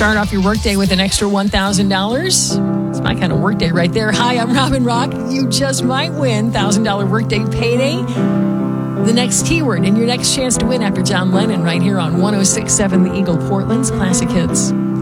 Start off your workday with an extra $1,000. It's my kind of workday right there. Hi, I'm Robin Rock. You just might win $1,000 workday payday. The next keyword and your next chance to win after John Lennon right here on 106.7 The Eagle, Portland's Classic Hits.